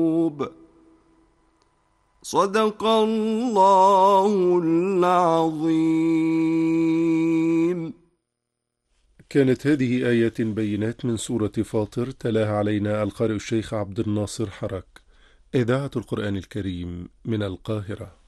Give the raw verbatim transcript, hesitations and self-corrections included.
صدق الله العظيم. كانت هذه آيات بينات من سورة فاطر، تلاها علينا القارئ الشيخ عبد الناصر حرك، إذاعة القرآن الكريم من القاهرة.